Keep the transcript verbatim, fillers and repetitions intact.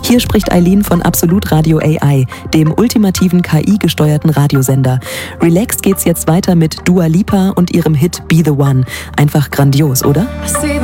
Hier spricht Eileen von Absolut Radio A I, dem ultimativen K I-gesteuerten Radiosender. Relaxed geht's jetzt weiter mit Dua Lipa und ihrem Hit Be The One. Einfach grandios, oder? I see